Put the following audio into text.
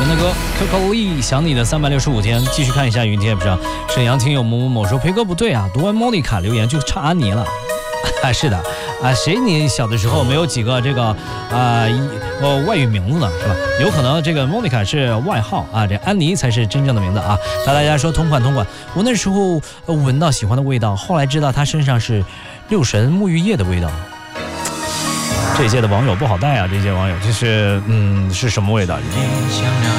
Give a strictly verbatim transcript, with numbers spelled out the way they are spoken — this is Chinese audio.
的歌 Coco Lee 想你的三百六十五天。继续看一下云贴上，沈阳听友某某某说培哥不对啊，读完莫妮卡留言就差安妮了。啊，是的啊，谁你小的时候没有几个这个啊呃外语名字呢，是吧？有可能这个 Monica 是外号啊，这安妮才是真正的名字啊。大家说同款同款，我那时候闻到喜欢的味道，后来知道他身上是六神沐浴液的味道。这届的网友不好带啊，这届网友就是嗯是什么味道？